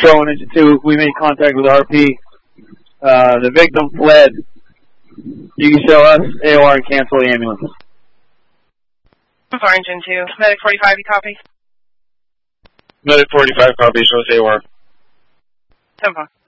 Patrol Engine 2, we made contact with RP. The victim fled. You can show us AOR and cancel the ambulance. 4 Engine 2. Medic 45, you copy? Medic 45, copy. Show us AOR. 10-4.